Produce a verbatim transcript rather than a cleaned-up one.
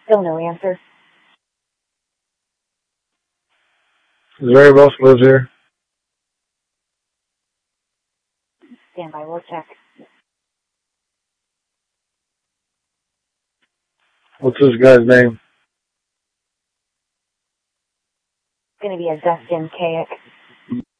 Still no answer. Larry Wilson lives here. Stand by, we'll check. What's this guy's name? It's going to be a Dustin Kayak.